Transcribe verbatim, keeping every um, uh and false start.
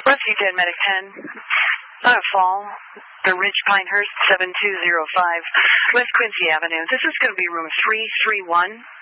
Rescue ten, Medic ten. On a fall, the Ridge Pinehurst seven two zero five, West Quincy Avenue. This is going to be room three three one.